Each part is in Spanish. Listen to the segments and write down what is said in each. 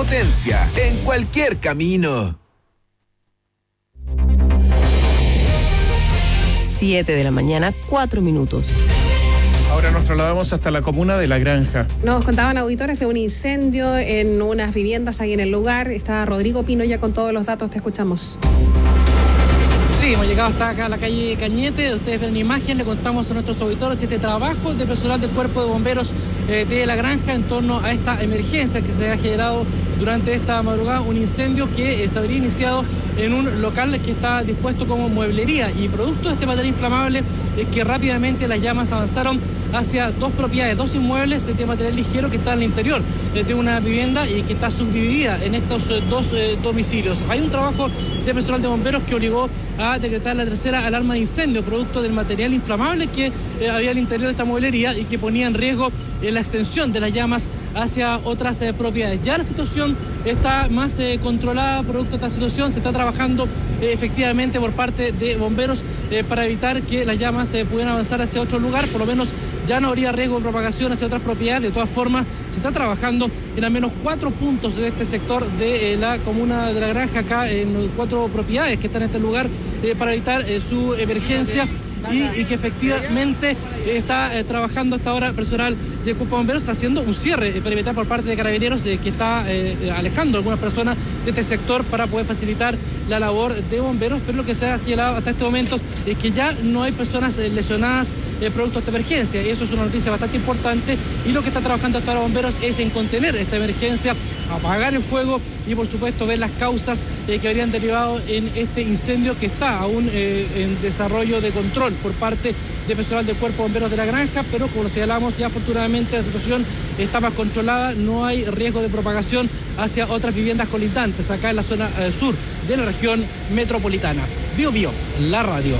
potencia en cualquier camino. 7 de la mañana, 4 minutos. Ahora nos trasladamos hasta la comuna de La Granja. Nos contaban auditores de un incendio en unas viviendas ahí en el lugar. Está Rodrigo Pino ya con todos los datos, te escuchamos. Sí, hemos llegado hasta acá a la calle Cañete. Ustedes ven una imagen, le contamos a nuestros auditores este trabajo de personal del Cuerpo de Bomberos de La Granja en torno a esta emergencia que se ha generado durante esta madrugada, un incendio que se habría iniciado en un local que está dispuesto como mueblería, y producto de este material inflamable es que rápidamente las llamas avanzaron hacia dos propiedades, dos inmuebles de material ligero que están al interior de una vivienda y que está subdividida en estos dos domicilios. Hay un trabajo de personal de bomberos que obligó a decretar la tercera alarma de incendio, producto del material inflamable que había al interior de esta mueblería y que ponía en riesgo la extensión de las llamas hacia otras propiedades. Ya la situación está más controlada producto de esta situación. Se está trabajando efectivamente por parte de bomberos para evitar que las llamas pudieran avanzar hacia otro lugar. Por lo menos ya no habría riesgo de propagación hacia otras propiedades. De todas formas, se está trabajando en al menos 4 puntos de este sector de la comuna de La Granja, acá en 4 propiedades que están en este lugar, para evitar su emergencia. Y que efectivamente está trabajando hasta ahora personal del Cuerpo de Bomberos. Está haciendo un cierre perimetral por parte de Carabineros, que está alejando a algunas personas de este sector para poder facilitar la labor de bomberos, pero lo que se ha señalado hasta este momento es que ya no hay personas lesionadas producto de esta emergencia, y eso es una noticia bastante importante. Y lo que está trabajando hasta ahora bomberos es en contener esta emergencia, apagar el fuego y por supuesto ver las causas que habrían derivado en este incendio, que está aún en desarrollo de control por parte de personal del Cuerpo de Bomberos de La Granja, pero como lo señalamos, ya afortunadamente la situación está más controlada, no hay riesgo de propagación hacia otras viviendas colindantes acá en la zona sur de la región metropolitana. Bio Bio, la radio.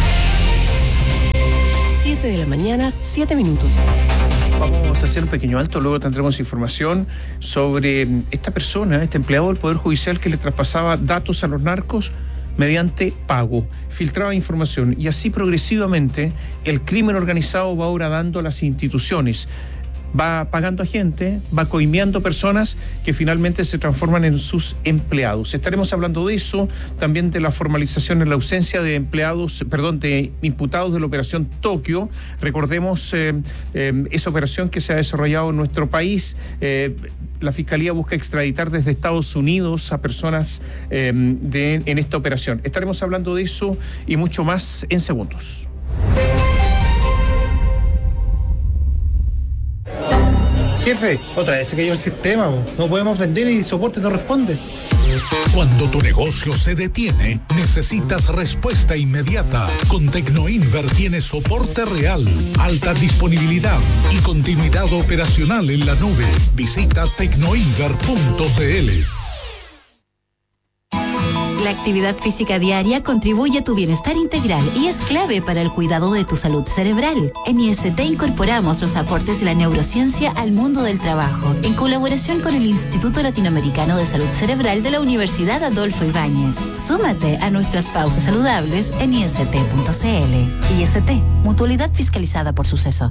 7 de la mañana, 7 minutos. Vamos a hacer un pequeño alto, luego tendremos información sobre esta persona, este empleado del Poder Judicial que le traspasaba datos a los narcos mediante pago, filtraba información, y así progresivamente el crimen organizado va horadando a las instituciones. Va pagando a gente, va coimeando personas que finalmente se transforman en sus empleados. Estaremos hablando de eso, también de la formalización en la ausencia de de imputados de la operación Tokio. Recordemos esa operación que se ha desarrollado en nuestro país. La Fiscalía busca extraditar desde Estados Unidos a personas en esta operación. Estaremos hablando de eso y mucho más en segundos. Jefe, otra vez se cayó el sistema, no podemos vender y soporte no responde. Cuando tu negocio se detiene, necesitas respuesta inmediata. Con Tecnoinver tienes soporte real, alta disponibilidad y continuidad operacional en la nube. Visita tecnoinver.cl. La actividad física diaria contribuye a tu bienestar integral y es clave para el cuidado de tu salud cerebral. En IST incorporamos los aportes de la neurociencia al mundo del trabajo, en colaboración con el Instituto Latinoamericano de Salud Cerebral de la Universidad Adolfo Ibáñez. Súmate a nuestras pausas saludables en ist.cl. IST, mutualidad fiscalizada por Suceso.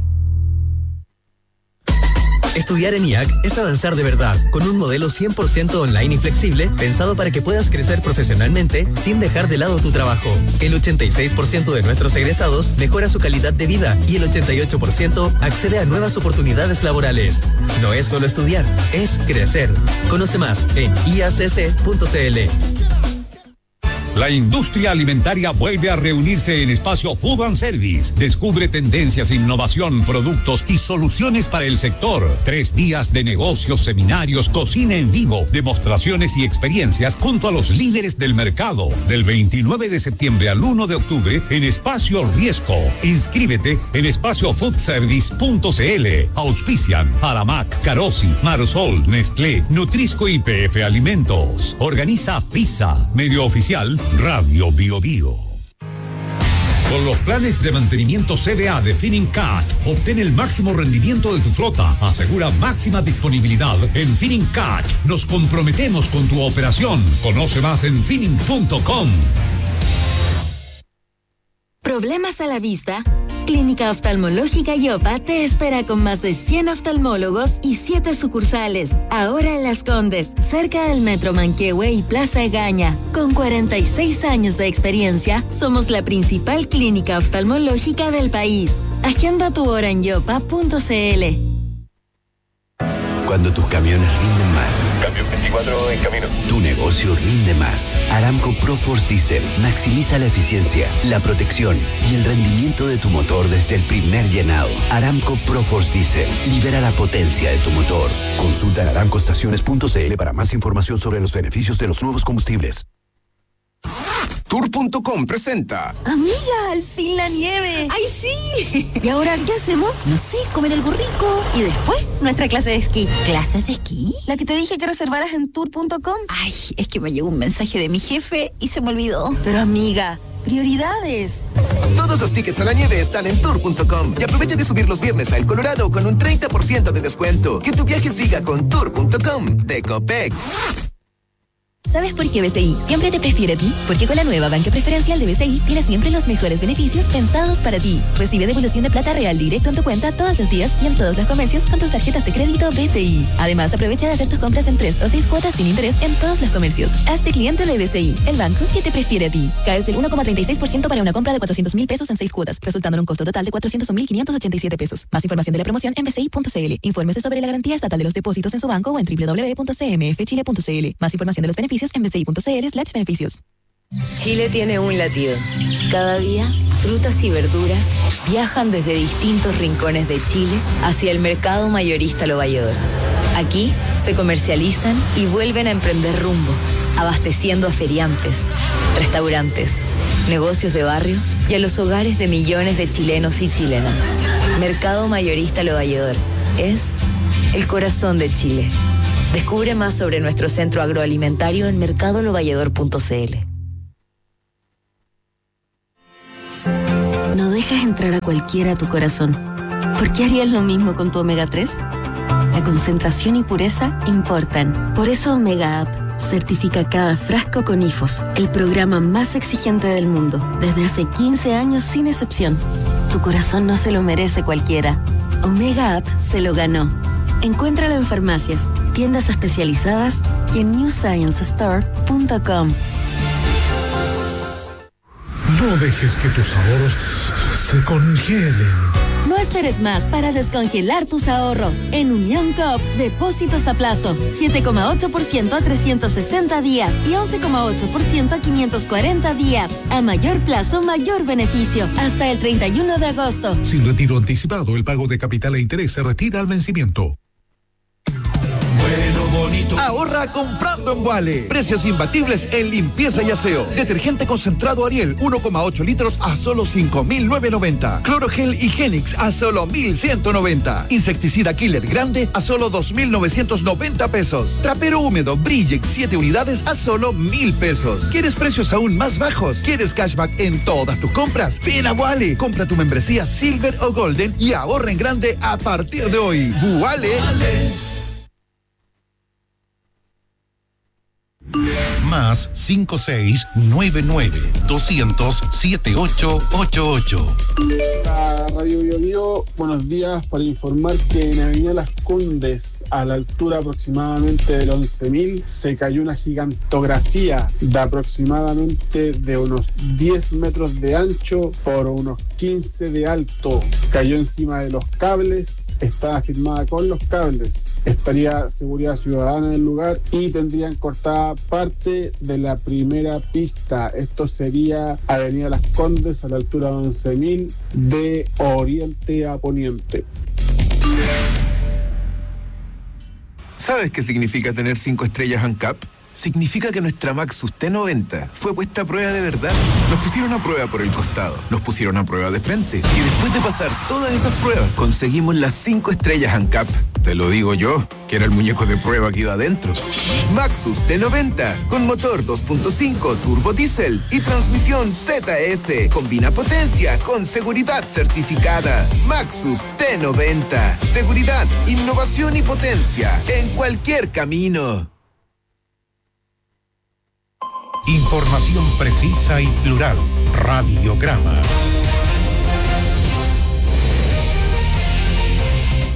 Estudiar en IAC es avanzar de verdad, con un modelo 100% online y flexible, pensado para que puedas crecer profesionalmente sin dejar de lado tu trabajo. El 86% de nuestros egresados mejora su calidad de vida y el 88% accede a nuevas oportunidades laborales. No es solo estudiar, es crecer. Conoce más en iacc.cl. La industria alimentaria vuelve a reunirse en Espacio Food and Service. Descubre tendencias, innovación, productos y soluciones para el sector. 3 días de negocios, seminarios, cocina en vivo, demostraciones y experiencias junto a los líderes del mercado. Del 29 de septiembre al 1 de octubre en Espacio Riesco. Inscríbete en espaciofoodservice.cl. Auspician Aramac, Carosi, Marsol, Nestlé, Nutrisco y PF Alimentos. Organiza FISA, medio oficial Radio Bio Bio. Con los planes de mantenimiento CBA de Finincat, obtén el máximo rendimiento de tu flota. Asegura máxima disponibilidad en Finincat. Nos comprometemos con tu operación. Conoce más en finin.com. ¿Problemas a la vista? Clínica Oftalmológica Yopa te espera con más de 100 oftalmólogos y 7 sucursales. Ahora en Las Condes, cerca del Metro Manquehue y Plaza Egaña. Con 46 años de experiencia, somos la principal clínica oftalmológica del país. Agenda tu hora en yopa.cl. Cuando tus camiones rinden más. Cambio 24 en camino. Tu negocio rinde más. Aramco ProForce Diesel maximiza la eficiencia, la protección y el rendimiento de tu motor desde el primer llenado. Aramco ProForce Diesel libera la potencia de tu motor. Consulta en aramcoestaciones.cl para más información sobre los beneficios de los nuevos combustibles. Tour.com presenta. Amiga, al fin la nieve. ¡Ay, sí! ¿Y ahora qué hacemos? No sé, comer algo rico. Y después, nuestra clase de esquí. ¿Clases de esquí? La que te dije que reservaras en Tour.com. Ay, es que me llegó un mensaje de mi jefe y se me olvidó. Pero amiga, prioridades. Todos los tickets a la nieve están en Tour.com. Y aprovecha de subir los viernes a El Colorado con un 30% de descuento. Que tu viaje siga con Tour.com de Copec. ¿Sabes por qué BCI siempre te prefiere a ti? Porque con la nueva banca preferencial de BCI tienes siempre los mejores beneficios pensados para ti. Recibe devolución de plata real directo en tu cuenta todos los días y en todos los comercios con tus tarjetas de crédito BCI. Además, aprovecha de hacer tus compras en 3 o 6 cuotas sin interés en todos los comercios. Hazte cliente de BCI, el banco que te prefiere a ti. Caes del 1,36% para una compra de 400,000 pesos en 6 cuotas, resultando en un costo total de 401,587 pesos. Más información de la promoción en bci.cl. Infórmese sobre la garantía estatal de los depósitos en su banco o en www.cmfchile.cl. Más información de los beneficios en bci.cl/beneficios. Chile tiene un latido. Cada día, frutas y verduras viajan desde distintos rincones de Chile hacia el mercado mayorista Lo Valledor. Aquí se comercializan y vuelven a emprender rumbo, abasteciendo a feriantes, restaurantes, negocios de barrio y a los hogares de millones de chilenos y chilenas. Mercado mayorista Lo Valledor es el corazón de Chile. Descubre más sobre nuestro centro agroalimentario en mercadolovalledor.cl. No dejas entrar a cualquiera a tu corazón. ¿Por qué harías lo mismo con tu omega 3? La concentración y pureza importan. Por eso Omega Up certifica cada frasco con IFOS, el programa más exigente del mundo, desde hace 15 años sin excepción. Tu corazón no se lo merece cualquiera. Omega Up se lo ganó. Encuéntralo en farmacias, tiendas especializadas y en newsciencestore.com. No dejes que tus ahorros se congelen. No esperes más para descongelar tus ahorros. En Unión Coop, depósitos a plazo, 7,8% a 360 días y 11,8% a 540 días. A mayor plazo, mayor beneficio. Hasta el 31 de agosto. Sin retiro anticipado, el pago de capital e interés se retira al vencimiento. Ahorra comprando en Wale. Precios imbatibles en limpieza y aseo. Detergente concentrado Ariel 1,8 litros a solo 5.990. Clorogel Higienix a solo 1.190. Insecticida Killer Grande a solo 2.990 pesos. Trapero húmedo Brillex 7 unidades a solo 1.000 pesos. ¿Quieres precios aún más bajos? ¿Quieres cashback en todas tus compras? Ven a Wale. Compra tu membresía Silver o Golden y ahorra en grande a partir de hoy. Wale. Más 5699-200-7888. La Radio Bio, buenos días, para informar que en Avenida Las Condes, a la altura aproximadamente del 11.000, se cayó una gigantografía de aproximadamente de unos 10 metros de ancho por unos 15 de alto. Cayó encima de los cables, estaba firmada con los cables. Estaría Seguridad Ciudadana en el lugar y tendrían cortada parte de la primera pista. Esto sería Avenida Las Condes a la altura de 11.000 de oriente a poniente. ¿Sabes qué significa tener 5 estrellas ANCAP? Significa que nuestra Maxus T90 fue puesta a prueba de verdad. Nos pusieron a prueba por el costado, nos pusieron a prueba de frente. Y después de pasar todas esas pruebas, conseguimos las 5 estrellas ANCAP. Te lo digo yo, que era el muñeco de prueba que iba adentro. Maxus T90, con motor 2.5 turbo diésel y transmisión ZF. Combina potencia con seguridad certificada. Maxus T90. Seguridad, innovación y potencia en cualquier camino. Información precisa y plural. Radiograma.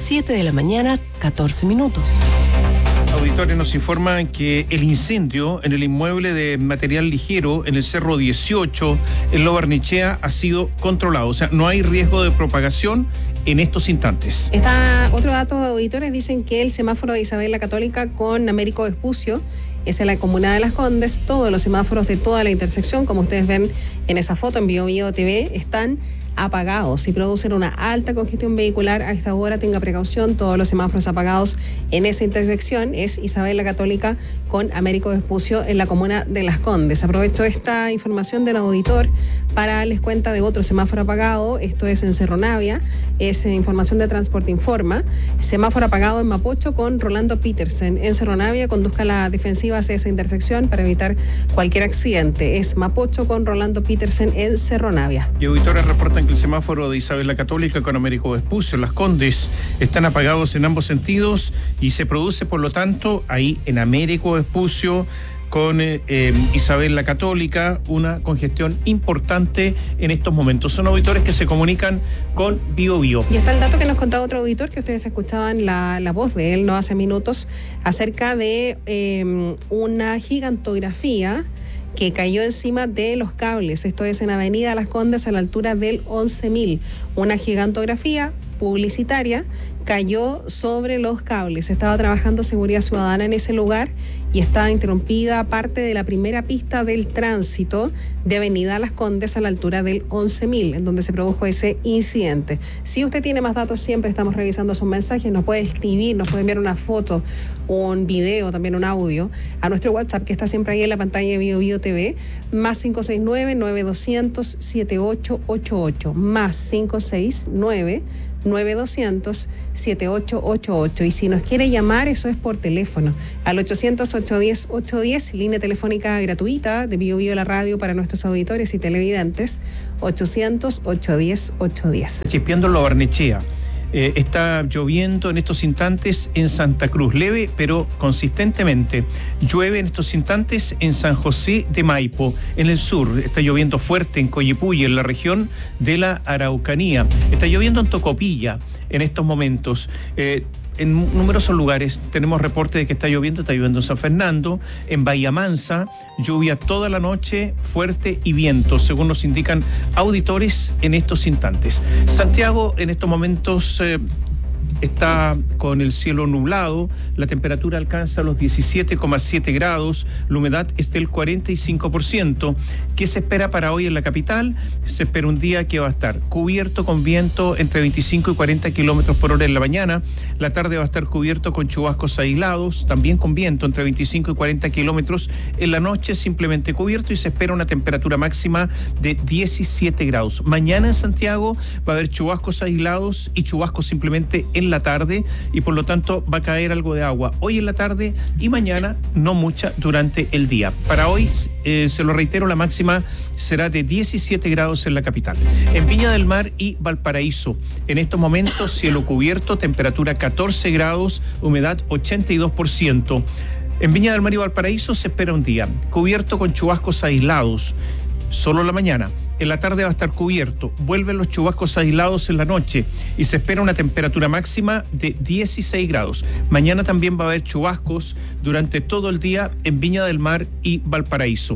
7 de la mañana, 14 minutos. Auditores nos informan que el incendio en el inmueble de material ligero en el Cerro 18, en Lo Barnechea, ha sido controlado. O sea, no hay riesgo de propagación en estos instantes. Está otro dato de auditores, dicen que el semáforo de Isabel la Católica con Américo Vespucio es en la comuna de Las Condes. Todos los semáforos de toda la intersección, como ustedes ven en esa foto en Bio Bio TV, están apagados y producen una alta congestión vehicular. A esta hora tenga precaución, todos los semáforos apagados en esa intersección. Es Isabel la Católica con Américo Vespucio en la comuna de Las Condes. Aprovecho esta información del auditor para darles cuenta de otro semáforo apagado. Esto es en Cerro Navia, es información de Transporte Informa. Semáforo apagado en Mapocho con Rolando Petersen. En Cerro Navia, conduzca la defensiva hacia esa intersección para evitar cualquier accidente. Es Mapocho con Rolando Petersen en Cerro Navia. Y auditores reportan que el semáforo de Isabel la Católica con Américo Vespucio en Las Condes están apagados en ambos sentidos y se produce, por lo tanto, ahí en Américo Vespucio con Isabel la Católica una congestión importante en estos momentos. Son auditores que se comunican con Bio Bio. Y está el dato que nos contaba otro auditor, que ustedes escuchaban la voz de él no hace minutos, acerca de una gigantografía que cayó encima de los cables. Esto es en Avenida Las Condes, a la altura del 11.000. Una gigantografía publicitaria cayó sobre los cables. Estaba trabajando Seguridad Ciudadana en ese lugar y estaba interrumpida parte de la primera pista del tránsito de Avenida Las Condes a la altura del 11.000, en donde se produjo ese incidente. Si usted tiene más datos, siempre estamos revisando sus mensajes. Nos puede escribir, nos puede enviar una foto, un video, también un audio, a nuestro WhatsApp, que está siempre ahí en la pantalla de Bio Bio TV, más 569-9200-7888, más 569-9200-7888. Y si nos quiere llamar, eso es por teléfono, al 800-810-810, línea telefónica gratuita de Bio Bio la radio para nuestros auditores y televidentes, 800-810-810. Chispeando en Lo Barnechea. Está lloviendo en estos instantes en Santa Cruz, leve pero consistentemente. Llueve en estos instantes en San José de Maipo, en el sur. Está lloviendo fuerte en Coyipulli, en la región de la Araucanía. Está lloviendo en Tocopilla en estos momentos. En numerosos lugares tenemos reporte de que está lloviendo en San Fernando, en Bahía Mansa, lluvia toda la noche, fuerte y viento, según nos indican auditores en estos instantes. Santiago en estos momentos está con el cielo nublado, la temperatura alcanza los 17,7 grados, la humedad es del 45%. ¿Qué se espera para hoy en la capital? Se espera un día que va a estar cubierto con viento entre 25 y 40 kilómetros por hora en la mañana. La tarde va a estar cubierto con chubascos aislados, también con viento entre 25 y 40 kilómetros. En la noche simplemente cubierto y se espera una temperatura máxima de 17 grados. Mañana en Santiago va a haber chubascos aislados y chubascos simplemente en la tarde y por lo tanto va a caer algo de agua hoy en la tarde y mañana no mucha durante el día. Para hoy, se lo reitero, la máxima será de 17 grados en la capital. En Viña del Mar y Valparaíso, en estos momentos cielo cubierto, temperatura 14 grados, humedad 82%. En Viña del Mar y Valparaíso se espera un día cubierto con chubascos aislados, solo la mañana. En la tarde va a estar cubierto, vuelven los chubascos aislados en la noche y se espera una temperatura máxima de 16 grados. Mañana también va a haber chubascos durante todo el día en Viña del Mar y Valparaíso.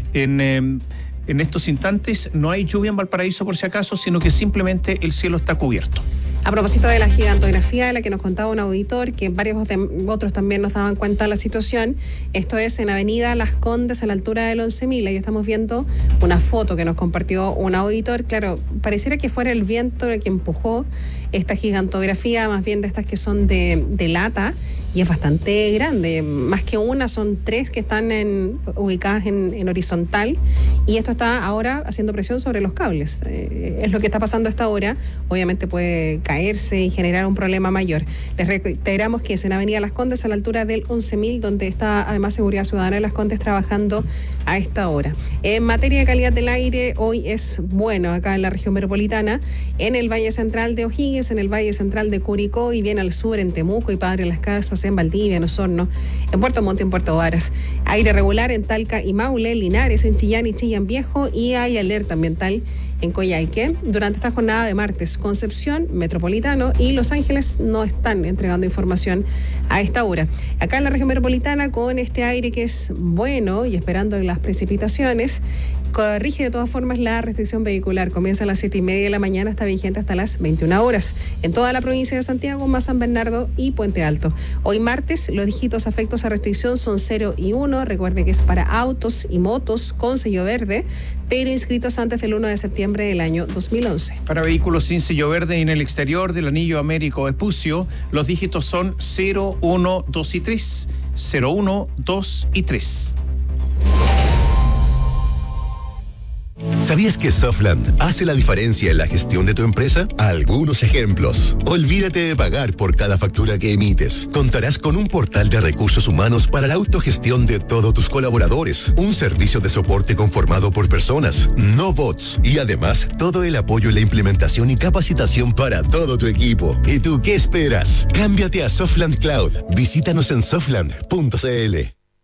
En estos instantes no hay lluvia en Valparaíso por si acaso, sino que simplemente el cielo está cubierto. A propósito de la gigantografía de la que nos contaba un auditor, que varios otros también nos daban cuenta de la situación, esto es en Avenida Las Condes a la altura del 11.000. Ahí estamos viendo una foto que nos compartió un auditor. Claro, pareciera que fuera el viento el que empujó esta gigantografía, más bien de estas que son de lata, y es bastante grande. Más que una, son 3 que están ubicadas en horizontal, y esto está ahora haciendo presión sobre los cables. Es lo que está pasando a esta hora. Obviamente puede caerse y generar un problema mayor. Les reiteramos que es en Avenida Las Condes a la altura del 11.000, donde está además Seguridad Ciudadana de Las Condes trabajando a esta hora. En materia de calidad del aire, hoy es bueno acá en la región metropolitana, en el Valle Central de O'Higgins, en el Valle Central de Curicó y bien al sur en Temuco y Padre Las Casas, en Valdivia, en Osorno, en Puerto Montt y en Puerto Varas. Aire regular en Talca y Maule, Linares, en Chillán y Chillán Viejo, y hay alerta ambiental en Coyhaique durante esta jornada de martes. Concepción, Metropolitano y Los Ángeles no están entregando información a esta hora. Acá en la región metropolitana, con este aire que es bueno y esperando las precipitaciones, corrige de todas formas la restricción vehicular. Comienza a las 7:30 de la mañana, está vigente hasta las 21 horas. En toda la provincia de Santiago, más San Bernardo y Puente Alto. Hoy martes, los dígitos afectos a restricción son 0 y 1. Recuerde que es para autos y motos con sello verde, pero inscritos antes del 1 de septiembre del año 2011. Para vehículos sin sello verde en el exterior del anillo Américo Vespucio, los dígitos son 0, 1, 2 y 3. 0, 1, 2 y 3. ¿Sabías que Softland hace la diferencia en la gestión de tu empresa? Algunos ejemplos. Olvídate de pagar por cada factura que emites. Contarás con un portal de recursos humanos para la autogestión de todos tus colaboradores. Un servicio de soporte conformado por personas, no bots. Y además, todo el apoyo en la implementación y capacitación para todo tu equipo. ¿Y tú qué esperas? Cámbiate a Softland Cloud. Visítanos en softland.cl.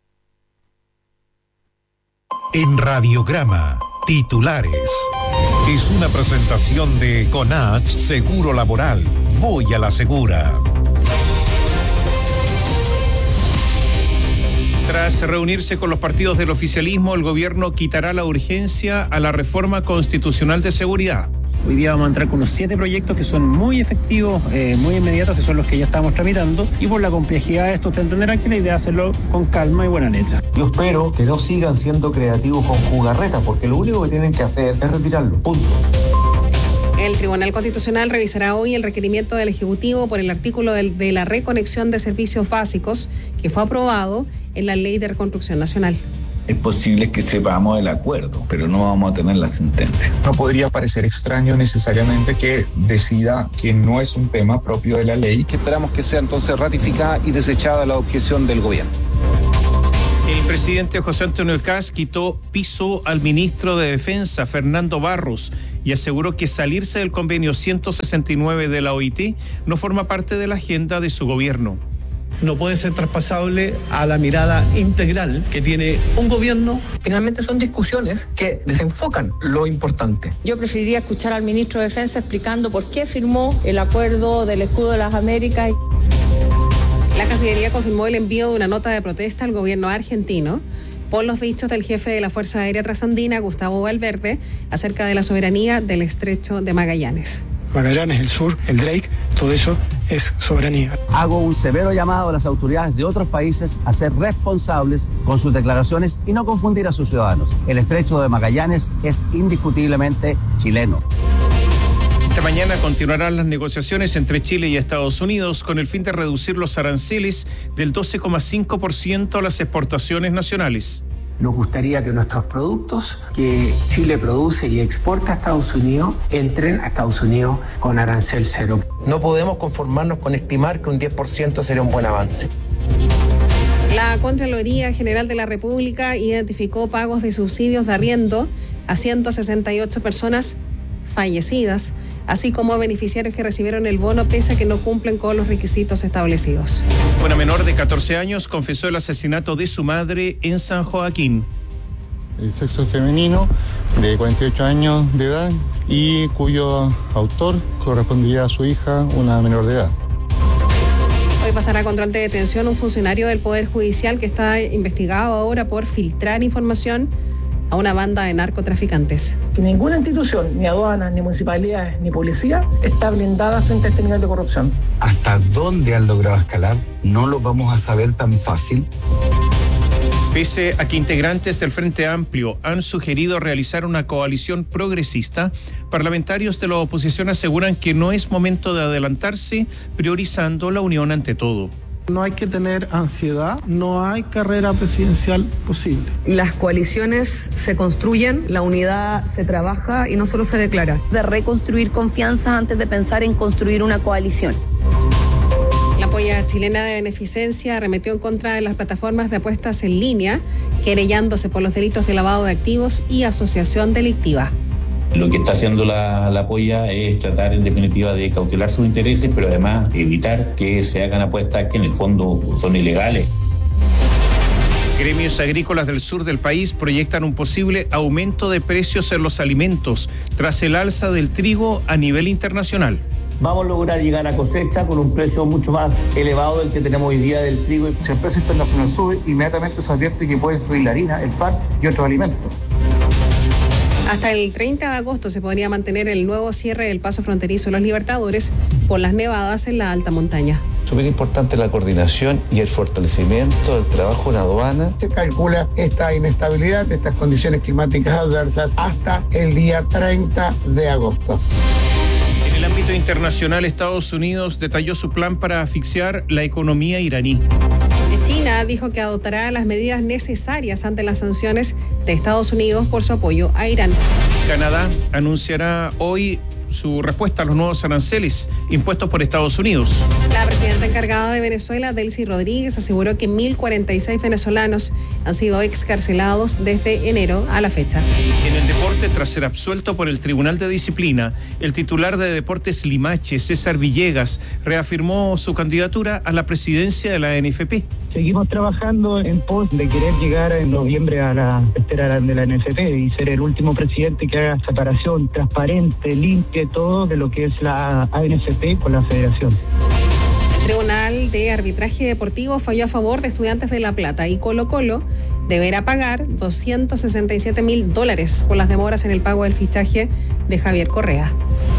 En Radiograma, titulares. Es una presentación de Conach Seguro Laboral. Voy a la segura. Tras reunirse con los partidos del oficialismo, el gobierno quitará la urgencia a la reforma constitucional de seguridad. Hoy día vamos a entrar con unos 7 proyectos que son muy efectivos, muy inmediatos, que son los que ya estamos tramitando. Y por la complejidad de esto, usted entenderá que la idea es hacerlo con calma y buena letra. Yo espero que no sigan siendo creativos con jugarretas, porque lo único que tienen que hacer es retirarlo. Punto. El Tribunal Constitucional revisará hoy el requerimiento del Ejecutivo por el artículo de la reconexión de servicios básicos que fue aprobado en la Ley de Reconstrucción Nacional. Es posible que sepamos el acuerdo, pero no vamos a tener la sentencia. No podría parecer extraño necesariamente que decida que no es un tema propio de la ley. Que esperamos que sea entonces ratificada y desechada la objeción del gobierno. El presidente José Antonio Kast quitó piso al ministro de Defensa, Fernando Barros, y aseguró que salirse del convenio 169 de la OIT no forma parte de la agenda de su gobierno. No puede ser traspasable a la mirada integral que tiene un gobierno. Finalmente son discusiones que desenfocan lo importante. Yo preferiría escuchar al ministro de Defensa explicando por qué firmó el acuerdo del Escudo de las Américas. La Cancillería confirmó el envío de una nota de protesta al gobierno argentino por los dichos del jefe de la Fuerza Aérea Trasandina, Gustavo Valverde, acerca de la soberanía del Estrecho de Magallanes. Magallanes, el sur, el Drake, todo eso es soberanía. Hago un severo llamado a las autoridades de otros países a ser responsables con sus declaraciones y no confundir a sus ciudadanos. El Estrecho de Magallanes es indiscutiblemente chileno. Esta mañana continuarán las negociaciones entre Chile y Estados Unidos con el fin de reducir los aranceles del 12,5% a las exportaciones nacionales. Nos gustaría que nuestros productos que Chile produce y exporta a Estados Unidos entren a Estados Unidos con arancel cero. No podemos conformarnos con estimar que un 10% sería un buen avance. La Contraloría General de la República identificó pagos de subsidios de arriendo a 168 personas fallecidas, así como a beneficiarios que recibieron el bono pese a que no cumplen con los requisitos establecidos. Una menor de 14 años confesó el asesinato de su madre en San Joaquín. El sexo femenino de 48 años de edad y cuyo autor correspondería a su hija, una menor de edad. Hoy pasará a control de detención un funcionario del Poder Judicial que está investigado ahora por filtrar información a una banda de narcotraficantes. Ninguna institución, ni aduanas, ni municipalidades, ni policía, está blindada frente a este nivel de corrupción. ¿Hasta dónde han logrado escalar? No lo vamos a saber tan fácil. Pese a que integrantes del Frente Amplio han sugerido realizar una coalición progresista, parlamentarios de la oposición aseguran que no es momento de adelantarse, priorizando la unión ante todo. No hay que tener ansiedad, no hay carrera presidencial posible. Las coaliciones se construyen, la unidad se trabaja y no solo se declara. De reconstruir confianza antes de pensar en construir una coalición. La Polla Chilena de Beneficencia arremetió en contra de las plataformas de apuestas en línea, querellándose por los delitos de lavado de activos y asociación delictiva. Lo que está haciendo la Polla es tratar en definitiva de cautelar sus intereses, pero además evitar que se hagan apuestas que en el fondo son ilegales. Gremios agrícolas del sur del país proyectan un posible aumento de precios en los alimentos tras el alza del trigo a nivel internacional. Vamos a lograr llegar a cosecha con un precio mucho más elevado del que tenemos hoy día del trigo. Si el precio internacional sube, inmediatamente se advierte que pueden subir la harina, el pan y otros alimentos. Hasta el 30 de agosto se podría mantener el nuevo cierre del paso fronterizo de los Libertadores por las nevadas en la alta montaña. Súper importante la coordinación y el fortalecimiento del trabajo en aduana. Se calcula esta inestabilidad de estas condiciones climáticas adversas hasta el día 30 de agosto. En el ámbito internacional, Estados Unidos detalló su plan para asfixiar la economía iraní. China dijo que adoptará las medidas necesarias ante las sanciones de Estados Unidos por su apoyo a Irán. Canadá anunciará hoy su respuesta a los nuevos aranceles impuestos por Estados Unidos. La presidenta encargada de Venezuela, Delcy Rodríguez, aseguró que 1.046 venezolanos han sido excarcelados desde enero a la fecha. En el deporte, tras ser absuelto por el Tribunal de Disciplina, el titular de Deportes Limache, César Villegas, reafirmó su candidatura a la presidencia de la NFP. Seguimos trabajando en pos de querer llegar en noviembre a la espera de la NFP y ser el último presidente que haga separación transparente, limpia, todo de lo que es la ANFP con la federación. El Tribunal de Arbitraje Deportivo falló a favor de Estudiantes de La Plata y Colo-Colo deberá pagar $267.000 por las demoras en el pago del fichaje de Javier Correa.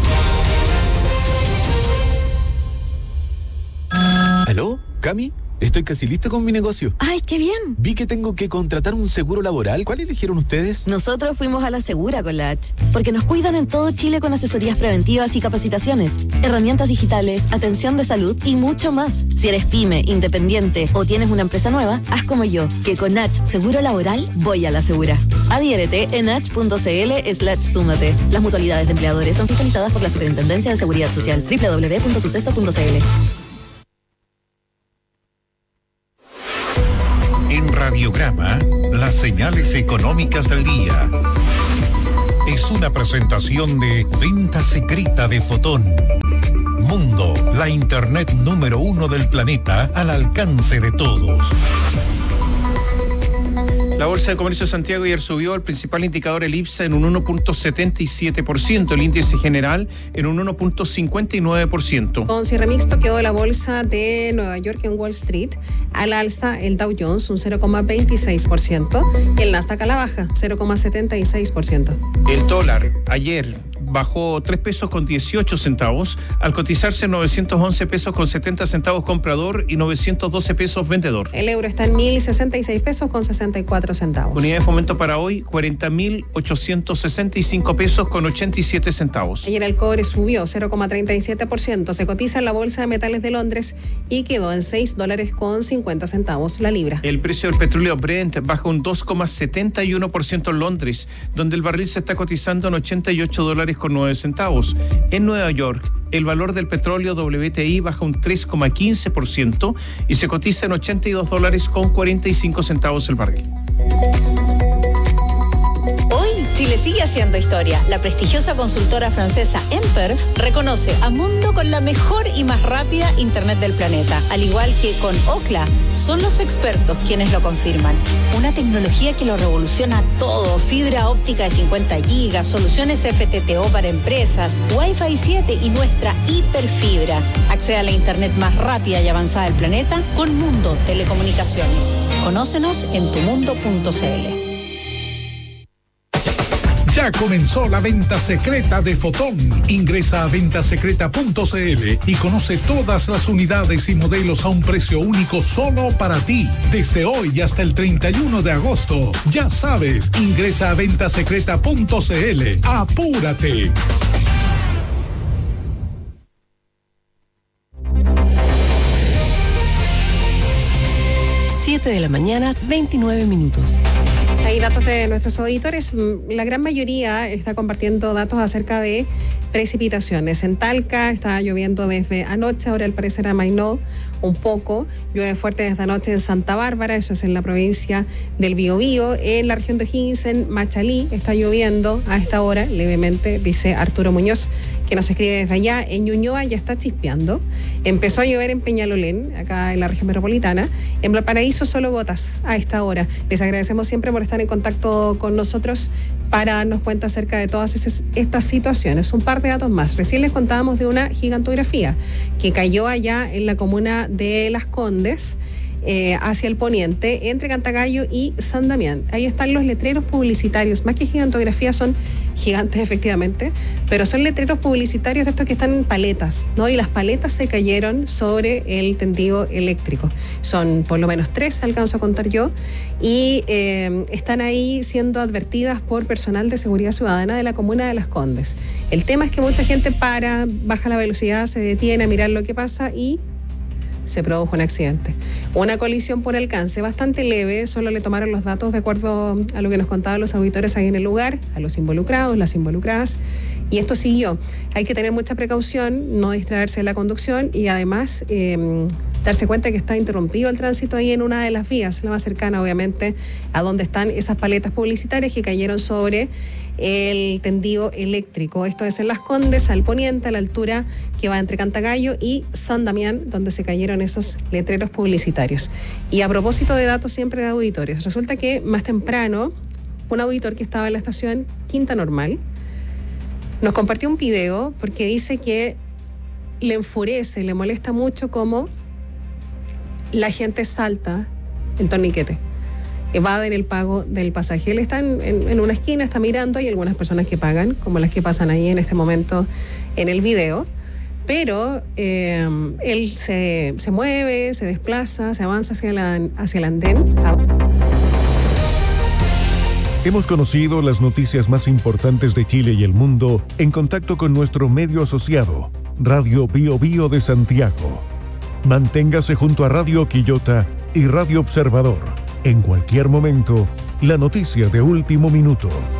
¿Aló? ¿Cami? Estoy casi listo con mi negocio. ¡Ay, qué bien! Vi que tengo que contratar un seguro laboral. ¿Cuál eligieron ustedes? Nosotros fuimos a la Segura con la H, porque nos cuidan en todo Chile con asesorías preventivas y capacitaciones, herramientas digitales, atención de salud y mucho más. Si eres pyme, independiente o tienes una empresa nueva, haz como yo, que con H Seguro Laboral voy a la Segura. Adhiérete en h.cl/súmate. Las mutualidades de empleadores son fiscalizadas por la Superintendencia de Seguridad Social. www.suceso.cl. Radiograma, las señales económicas del día. Es una presentación de Venta Secreta de Fotón. Mundo, la internet número 1 del planeta al alcance de todos. La Bolsa de Comercio de Santiago ayer subió el principal indicador, el IPSA, en un 1.77%, el índice general en un 1.59%. Con cierre mixto quedó la Bolsa de Nueva York en Wall Street. Al alza el Dow Jones un 0.26% y el Nasdaq a la baja 0.76%. El dólar ayer bajó 3 pesos con 18 centavos al cotizarse 911 pesos con 70 centavos comprador y 912 pesos vendedor. El euro está en 1.066 pesos con 64 centavos. Unidad de fomento para hoy 40.865 pesos con 87 centavos. Ayer el cobre subió 0.37%, se cotiza en la Bolsa de Metales de Londres y quedó en $6 con 50 centavos la libra. El precio del petróleo Brent baja un 2.71% en Londres, donde el barril se está cotizando en $88 con 9 centavos. En Nueva York, el valor del petróleo WTI baja un 3.15% y se cotiza en $82 con 45 centavos el barril. Hoy Chile sigue haciendo historia. La prestigiosa consultora francesa Emper reconoce a Mundo con la mejor y más rápida internet del planeta. Al igual que con Ookla, son los expertos quienes lo confirman. Una tecnología que lo revoluciona todo. Fibra óptica de 50 gigas, soluciones FTTO para empresas, Wi-Fi 7 y nuestra hiperfibra. Accede a la internet más rápida y avanzada del planeta con Mundo Telecomunicaciones. Conócenos en tumundo.cl. Ya comenzó la venta secreta de Fotón. Ingresa a ventasecreta.cl y conoce todas las unidades y modelos a un precio único solo para ti. Desde hoy hasta el 31 de agosto. Ya sabes, ingresa a ventasecreta.cl. ¡Apúrate! De la mañana, 29 minutos. Hay datos de nuestros auditores. La gran mayoría está compartiendo datos acerca de precipitaciones. En Talca está lloviendo desde anoche, ahora al parecer amainó un poco. Llueve fuerte desde anoche en Santa Bárbara, eso es en la provincia del Biobío. En la región de O'Higgins, en Machalí, está lloviendo a esta hora levemente, dice Arturo Muñoz, que nos escribe desde allá. En Ñuñoa ya está chispeando. Empezó a llover en Peñalolén, acá en la región metropolitana. En Valparaíso solo gotas a esta hora. Les agradecemos siempre por estar en contacto con nosotros para darnos cuenta acerca de todas estas situaciones. Un par de datos más. Recién les contábamos de una gigantografía que cayó allá en la comuna de Las Condes, hacia el poniente, entre Cantagallo y San Damián. Ahí están los letreros publicitarios, más que gigantografía, son gigantes efectivamente, pero son letreros publicitarios de estos que están en paletas, ¿no? Y las paletas se cayeron sobre el tendido eléctrico. Son por lo menos 3, alcanzo a contar yo, y están ahí siendo advertidas por personal de seguridad ciudadana de la comuna de Las Condes. El tema es que mucha gente baja la velocidad, se detiene a mirar lo que pasa y se produjo un accidente. Una colisión por alcance bastante leve, solo le tomaron los datos de acuerdo a lo que nos contaban los auditores ahí en el lugar, a los involucrados, las involucradas, y esto siguió. Hay que tener mucha precaución, no distraerse de la conducción y además darse cuenta que está interrumpido el tránsito ahí en una de las vías, la más cercana obviamente a donde están esas paletas publicitarias que cayeron sobre el tendido eléctrico. Esto es en Las Condes, al poniente, a la altura que va entre Cantagallo y San Damián, donde se cayeron esos letreros publicitarios. Y a propósito de datos siempre de auditores, resulta que más temprano un auditor que estaba en la estación Quinta Normal nos compartió un video porque dice que le enfurece, le molesta mucho cómo la gente salta el torniquete, evaden el pago del pasaje. Él está en una esquina, está mirando, hay algunas personas que pagan, como las que pasan ahí en este momento en el video, pero él se mueve, se desplaza, se avanza hacia el andén. Hemos conocido las noticias más importantes de Chile y el mundo en contacto con nuestro medio asociado, Radio Bio Bio de Santiago. Manténgase junto a Radio Quillota y Radio Observador. En cualquier momento, la noticia de último minuto.